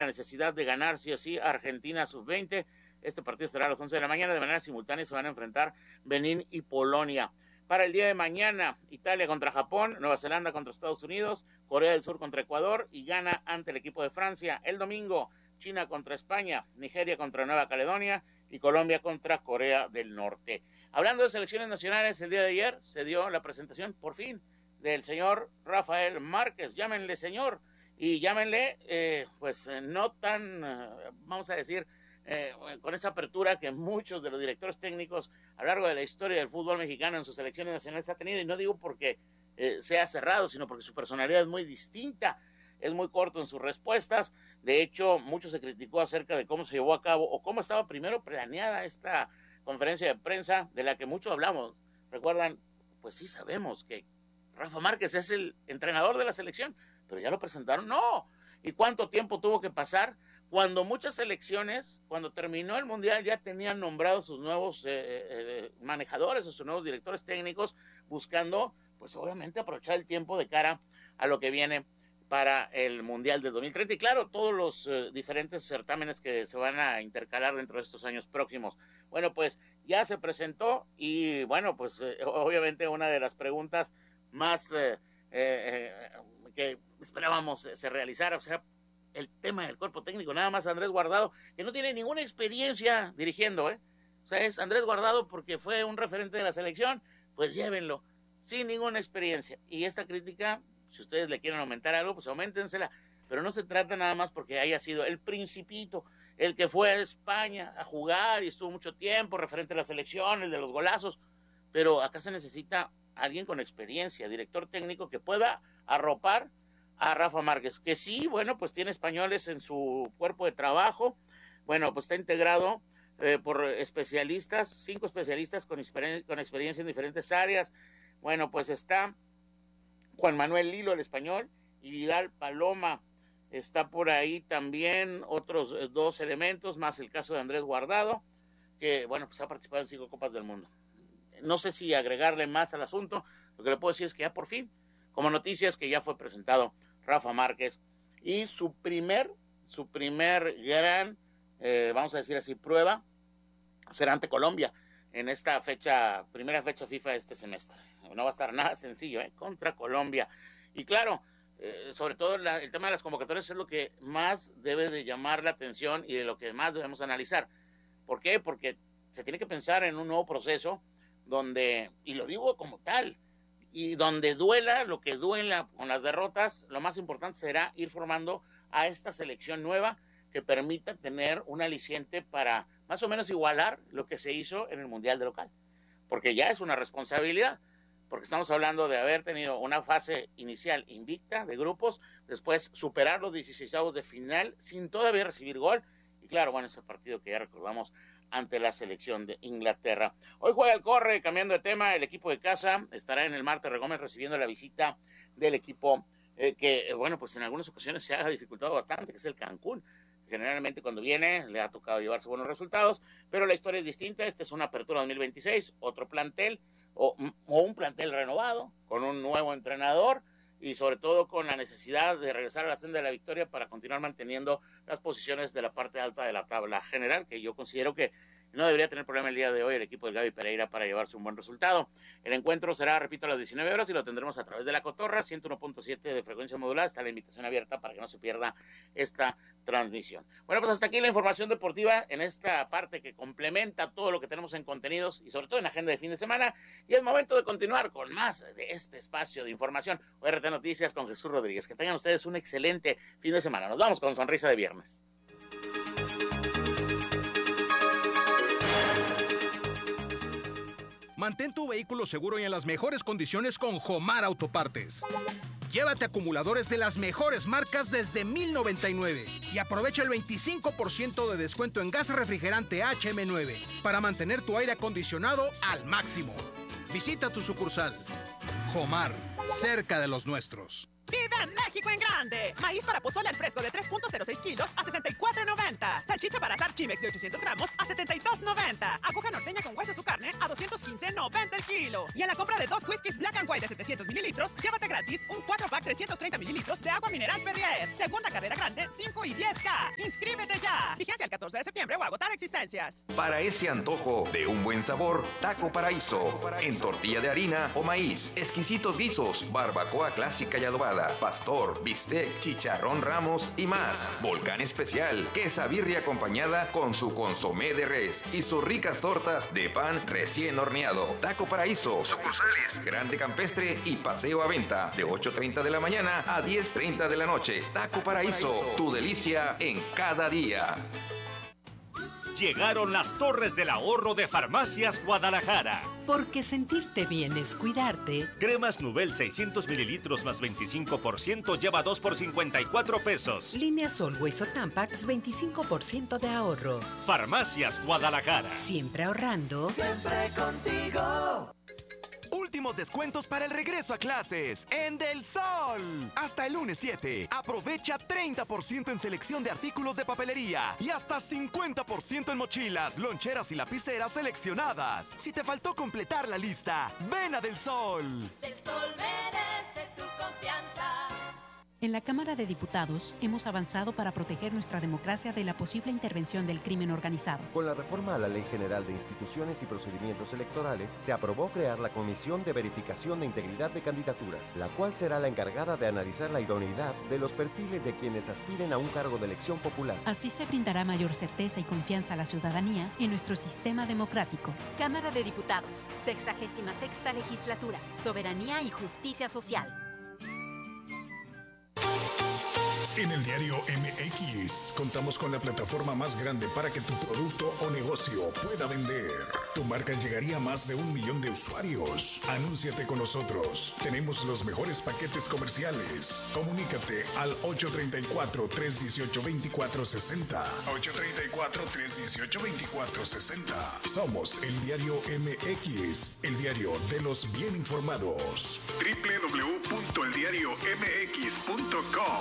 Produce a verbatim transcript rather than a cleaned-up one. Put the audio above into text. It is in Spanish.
necesidad de ganar sí o sí a Argentina sub veinte. Este partido será a las once de la mañana, de manera simultánea se van a enfrentar Benín y Polonia. Para el día de mañana, Italia contra Japón, Nueva Zelanda contra Estados Unidos, Corea del Sur contra Ecuador y Ghana ante el equipo de Francia. El domingo, China contra España, Nigeria contra Nueva Caledonia y Colombia contra Corea del Norte. Hablando de selecciones nacionales, el día de ayer se dio la presentación, por fin, del señor Rafael Márquez. Llámenle señor y llámenle, eh, pues, eh, no tan, eh, vamos a decir, Eh, con esa apertura que muchos de los directores técnicos a lo largo de la historia del fútbol mexicano en sus selecciones nacionales ha tenido, y no digo porque eh, sea cerrado, sino porque su personalidad es muy distinta, es muy corto en sus respuestas. De hecho, mucho se criticó acerca de cómo se llevó a cabo o cómo estaba primero planeada esta conferencia de prensa de la que mucho hablamos. Recuerdan, pues sí sabemos que Rafa Márquez es el entrenador de la selección, pero ya lo presentaron, no. ¿Y cuánto tiempo tuvo que pasar? Cuando muchas selecciones, cuando terminó el Mundial, ya tenían nombrados sus nuevos eh, eh, manejadores o sus nuevos directores técnicos, buscando, pues obviamente, aprovechar el tiempo de cara a lo que viene para el Mundial de dos mil treinta. Y claro, todos los eh, diferentes certámenes que se van a intercalar dentro de estos años próximos. Bueno, pues ya se presentó y, bueno, pues eh, obviamente una de las preguntas más eh, eh, que esperábamos se realizara, o sea, el tema del cuerpo técnico, nada más Andrés Guardado, que no tiene ninguna experiencia dirigiendo, ¿eh? O sea, es Andrés Guardado porque fue un referente de la selección, pues llévenlo, sin ninguna experiencia. Y esta crítica, si ustedes le quieren aumentar algo, pues auméntensela, pero no se trata nada más porque haya sido el principito, el que fue a España a jugar y estuvo mucho tiempo, referente a la selección, el de los golazos, pero acá se necesita alguien con experiencia, director técnico que pueda arropar a Rafa Márquez, que sí, bueno, pues tiene españoles en su cuerpo de trabajo, bueno, pues está integrado eh, por especialistas, cinco especialistas con, experien con experiencia en diferentes áreas. Bueno, pues está Juan Manuel Lilo, el español, y Vidal Paloma. Está por ahí también otros eh, dos elementos, más el caso de Andrés Guardado, que, bueno, pues ha participado en cinco Copas del Mundo. No sé si agregarle más al asunto, lo que le puedo decir es que ya por fin, como noticias, que ya fue presentado Rafa Márquez y su primer, su primer gran, eh, vamos a decir así, prueba será ante Colombia en esta fecha, primera fecha FIFA de este semestre. No va a estar nada sencillo, ¿eh? Contra Colombia. Y claro, eh, sobre todo la, el tema de las convocatorias es lo que más debe de llamar la atención y de lo que más debemos analizar. ¿Por qué? Porque se tiene que pensar en un nuevo proceso donde, y lo digo como tal, y donde duela lo que duela con las derrotas, lo más importante será ir formando a esta selección nueva que permita tener un aliciente para más o menos igualar lo que se hizo en el Mundial de local, porque ya es una responsabilidad, porque estamos hablando de haber tenido una fase inicial invicta de grupos, después superar los dieciseisavos de final sin todavía recibir gol, y claro, bueno, ese partido que ya recordamos ante la selección de Inglaterra. Hoy juega el Corre, cambiando de tema, el equipo de casa estará en el Marte Regómez recibiendo la visita del equipo eh, que, eh, bueno, pues en algunas ocasiones se ha dificultado bastante, que es el Cancún. Generalmente cuando viene le ha tocado llevarse buenos resultados, pero la historia es distinta. Esta es una apertura dos mil veintiséis, otro plantel o, o un plantel renovado con un nuevo entrenador y sobre todo con la necesidad de regresar a la senda de la victoria para continuar manteniendo las posiciones de la parte alta de la tabla general, que yo considero que no debería tener problema el día de hoy el equipo de Gaby Pereira para llevarse un buen resultado. El encuentro será, repito, a las diecinueve horas y lo tendremos a través de La Cotorra, ciento uno punto siete de frecuencia modulada. Está la invitación abierta para que no se pierda esta transmisión. Bueno, pues hasta aquí la información deportiva en esta parte que complementa todo lo que tenemos en contenidos y sobre todo en agenda de fin de semana. Y es momento de continuar con más de este espacio de información. O R T Noticias con Jesús Rodríguez. Que tengan ustedes un excelente fin de semana. Nos vamos con sonrisa de viernes. Mantén tu vehículo seguro y en las mejores condiciones con Jomar Autopartes. Llévate acumuladores de las mejores marcas desde mil noventa y nueve y aprovecha el veinticinco por ciento de descuento en gas refrigerante H M nueve para mantener tu aire acondicionado al máximo. Visita tu sucursal. Jomar, cerca de los nuestros. ¡Vive México en grande! Maíz para pozole al fresco de tres punto cero seis kilos a sesenta y cuatro noventa. Salchicha para asar Chimex de ochocientos gramos a setenta y dos noventa. Aguja norteña con hueso su carne a doscientos quince once noventa el kilo. Y en la compra de dos whiskies Black and White de setecientos mililitros, llévate gratis un cuatro pack trescientos treinta mililitros de agua mineral Perrier. Segunda carrera grande, cinco y diez K. ¡Inscríbete ya! Vigencia el catorce de septiembre o agotar existencias. Para ese antojo de un buen sabor, Taco Paraíso. En tortilla de harina o maíz, exquisitos guisos, barbacoa clásica y adobada, pastor, bistec, chicharrón Ramos y más. Volcán especial, quesabirria acompañada con su consomé de res y sus ricas tortas de pan recién horneado. Taco Paraíso, sucursales Grande Campestre y Paseo a Venta, de ocho treinta de la mañana a diez treinta de la noche. Taco Paraíso, tu delicia en cada día. Llegaron las Torres del Ahorro de Farmacias Guadalajara. Porque sentirte bien es cuidarte. Cremas Nubel seiscientos mililitros más veinticinco por ciento lleva dos por cincuenta y cuatro pesos. Línea Solways o Tampax veinticinco por ciento de ahorro. Farmacias Guadalajara. Siempre ahorrando. Siempre contigo. Últimos descuentos para el regreso a clases en Del Sol. Hasta el lunes siete. Aprovecha treinta por ciento en selección de artículos de papelería y hasta cincuenta por ciento en mochilas, loncheras y lapiceras seleccionadas. Si te faltó completar la lista, ven a Del Sol. Del Sol merece tu confianza. En la Cámara de Diputados hemos avanzado para proteger nuestra democracia de la posible intervención del crimen organizado. Con la reforma a la Ley General de Instituciones y Procedimientos Electorales, se aprobó crear la Comisión de Verificación de Integridad de Candidaturas, la cual será la encargada de analizar la idoneidad de los perfiles de quienes aspiren a un cargo de elección popular. Así se brindará mayor certeza y confianza a la ciudadanía en nuestro sistema democrático. Cámara de Diputados, sexagésima sexta legislatura, Soberanía y Justicia Social. En el diario M X contamos con la plataforma más grande para que tu producto o negocio pueda vender. Tu marca llegaría a más de un millón de usuarios. Anúnciate con nosotros. Tenemos los mejores paquetes comerciales. Comunícate al ocho tres cuatro, tres uno ocho, dos cuatro seis cero. ocho tres cuatro, tres uno ocho, dos cuatro seis cero. Somos el diario M X, el diario de los bien informados. doble u doble u doble u punto el diario m x punto com